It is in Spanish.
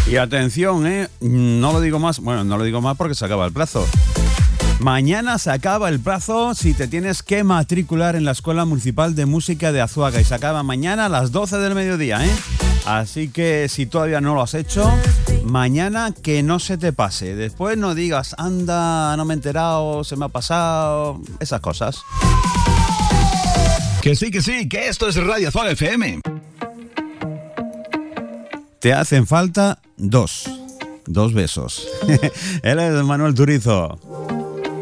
Y atención, no lo digo más, bueno, no lo digo más porque se acaba el plazo. Mañana se acaba el plazo si te tienes que matricular en la Escuela Municipal de Música de Azuaga y se acaba mañana a las 12 del mediodía, Así que si todavía no lo has hecho, mañana que no se te pase. Después no digas, anda, no me he enterado, se me ha pasado, esas cosas. Que sí, que esto es Radio Azuaga FM. Te hacen falta dos besos. Él es Manuel Turizo.